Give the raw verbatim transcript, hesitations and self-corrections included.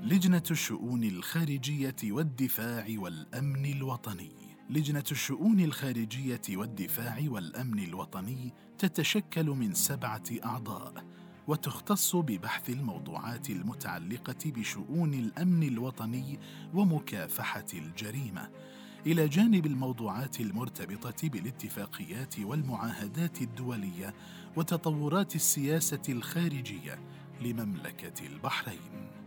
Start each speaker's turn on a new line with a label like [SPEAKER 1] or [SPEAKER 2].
[SPEAKER 1] لجنة الشؤون الخارجية والدفاع والأمن الوطني. لجنة الشؤون الخارجية والدفاع والأمن الوطني تتشكل من سبعة أعضاء، وتختص ببحث الموضوعات المتعلقة بشؤون الأمن الوطني ومكافحة الجريمة، إلى جانب الموضوعات المرتبطة بالاتفاقيات والمعاهدات الدولية وتطورات السياسة الخارجية لمملكة البحرين.